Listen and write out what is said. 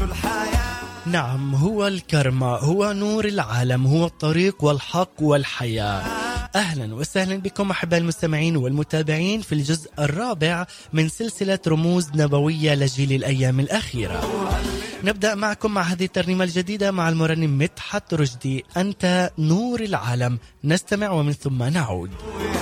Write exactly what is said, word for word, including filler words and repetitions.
نعم، هو الكرمة، هو نور العالم، هو الطريق والحق والحياة. أهلا وسهلا بكم أحباء المستمعين والمتابعين في الجزء الرابع من سلسلة رموز نبوية لجيل الأيام الأخيرة. نبدأ معكم مع هذه الترنيمة الجديدة مع المرنم مدحت رشدي، أنت نور العالم. نستمع ومن ثم نعود.